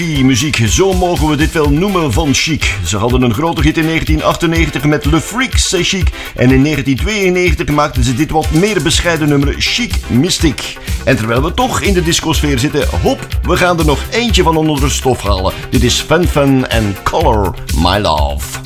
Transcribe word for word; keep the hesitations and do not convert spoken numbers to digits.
Muziek, zo mogen we dit wel noemen van Chic. Ze hadden een grote hit in negentien achtennegentig met Le Freaks, c'est Chic. En in negentien tweeënnegentig maakten ze dit wat meer bescheiden nummer Chic Mystic. En terwijl we toch in de discosfeer zitten, hop, we gaan er nog eentje van onder de stof halen. Dit is Fen Fen en Color My Love.